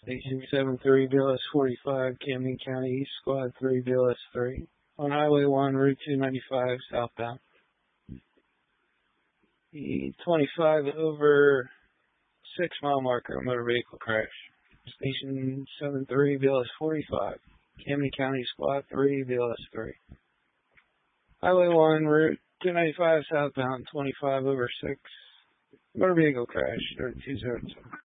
Station 73, BLS 45, Camden County East, Squad 3, BLS 3. On Highway 1, Route 295, southbound. The 25 over 6 mile marker, motor vehicle crash. Station 73, BLS 45, Camden County Squad 3, BLS 3. Highway 1, Route 295, southbound, 25 over 6, motor vehicle crash, 3202.